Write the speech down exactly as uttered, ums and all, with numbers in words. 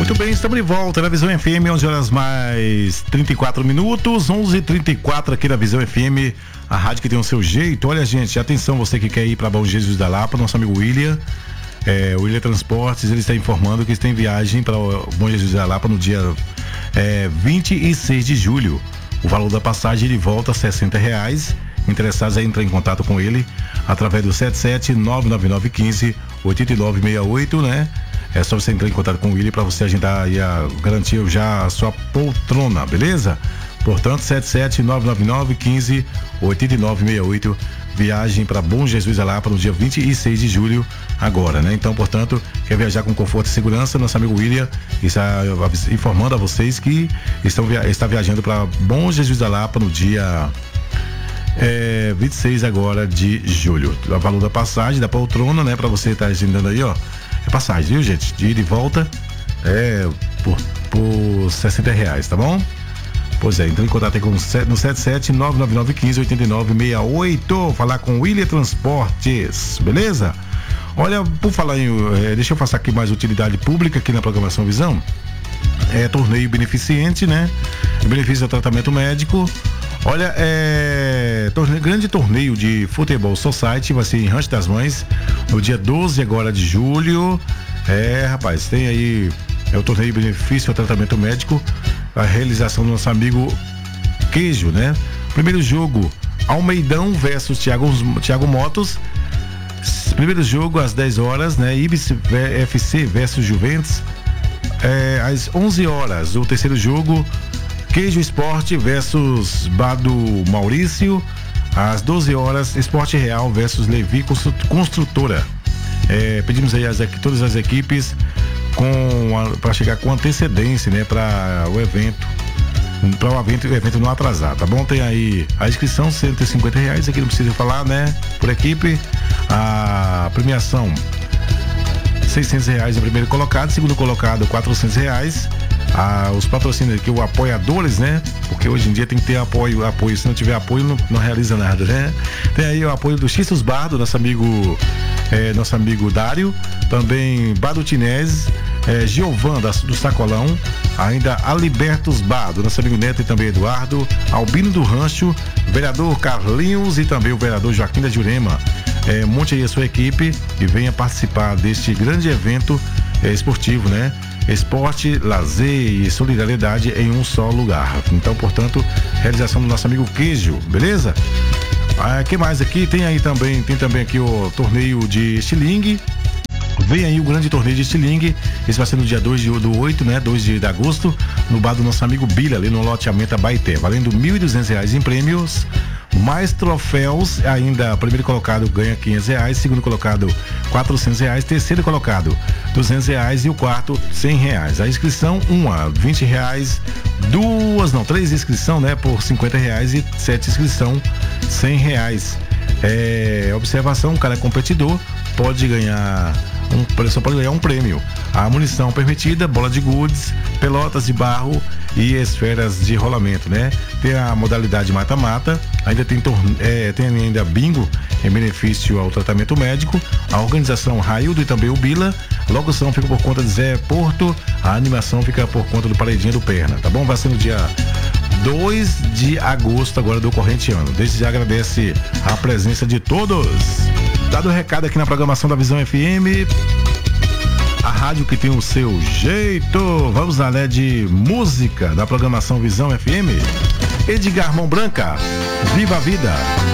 Muito bem, estamos de volta na Visão F M, onze horas mais trinta e quatro minutos, onze e trinta e quatro aqui na Visão F M, a rádio que tem o seu jeito. Olha, gente, atenção, você que quer ir para Bom Jesus da Lapa, nosso amigo William, é, o William Transportes, ele está informando que tem viagem para o Bom Jesus da Lapa no dia é, vinte e seis de julho. O valor da passagem de volta sessenta reais. Interessados a entrar em contato com ele através do sete sete nove nove nove um cinco oito nove seis oito, né? É só você entrar em contato com ele para você agendar e a, garantir já a sua poltrona, beleza? Portanto, sete sete nove nove nove um cinco oito nove seis oito, viagem para Bom Jesus da Lapa no dia vinte e seis de julho agora, né? Então, portanto, quer viajar com conforto e segurança, nosso amigo William está informando a vocês que estão via- está viajando para Bom Jesus da Lapa no dia É, vinte e seis agora de julho. O valor da passagem, da poltrona, né? Pra você estar tá agendando aí, ó. É passagem, viu, gente? De ida e volta é por, por sessenta reais, tá bom? Pois é, então em contato aí com, no sete sete nove nove nove um cinco oito nove seis oito. Falar com o William Transportes, beleza? Olha, por falar em. É, deixa eu passar aqui mais utilidade pública aqui na programação Visão. É torneio beneficente, né? Benefício ao tratamento médico. Olha, é torneio, grande torneio de futebol society vai ser em Rancho das Mães no dia doze agora de julho. É, rapaz, tem aí é o torneio benefício ao tratamento médico, a realização do nosso amigo Queijo, né? Primeiro jogo, Almeidão versus Thiago, Thiago Motos. Primeiro jogo às dez horas, né? Ibis F C versus Juventus. É, às onze horas, o terceiro jogo, Queijo Esporte versus Bado Maurício. Às doze horas, Esporte Real versus Levi Construtora. É, pedimos aí as, todas as equipes para chegar com antecedência, né, para o evento, para o evento, o evento não atrasar, tá bom? Tem aí a inscrição, cento e cinquenta reais, aqui não precisa falar, né, por equipe. A premiação, seiscentos reais o primeiro colocado, segundo colocado, quatrocentos reais. Ah, os patrocínios aqui, os apoiadores, né? Porque hoje em dia tem que ter apoio, apoio. Se não tiver apoio, não, não realiza nada, né? Tem aí o apoio do Xistos Bar, do nosso amigo, é, nosso amigo Dário, também Badutinés, é, Giovan da, do Sacolão, ainda Alibertos Bar, do nosso amigo Neto e também Eduardo, Albino do Rancho, vereador Carlinhos e também o vereador Joaquim da Jurema. É, monte aí a sua equipe e venha participar deste grande evento é, esportivo, né? Esporte, lazer e solidariedade em um só lugar. Então, portanto, realização do nosso amigo Queijo, beleza? Ah, que mais aqui? Tem aí também, tem também aqui o torneio de estilingue. Vem aí o grande torneio de estilingue. Esse vai ser no dia dois de, do oito, né? dois de agosto, no bar do nosso amigo Bila, ali no loteamento Abaeté, valendo mil e duzentos reais em prêmios. Mais troféus, ainda primeiro colocado ganha quinhentos reais, segundo colocado quatrocentos reais, terceiro colocado duzentos reais e o quarto cem reais. A inscrição, uma, vinte reais, duas, não, três inscrição, né, por cinquenta reais e sete inscrição, cem reais. É, observação, o cara é competidor, pode ganhar um, só pode ganhar um prêmio. A munição permitida, bola de gudes, pelotas de barro e esferas de rolamento, né? Tem a modalidade mata-mata, ainda tem, torne... é, tem ainda bingo em benefício ao tratamento médico, a organização Raildo e também o Bila. A locução fica por conta de Zé Porto, a animação fica por conta do Paredinha do Perna, tá bom? Vai ser no dia dois de agosto agora do corrente ano. Desde já agradece a presença de todos. Dado o recado aqui na programação da Visão F M, a rádio que tem o seu jeito. Vamos lá, né, de música da programação Visão F M. Edgar Mão Branca, Viva a Vida.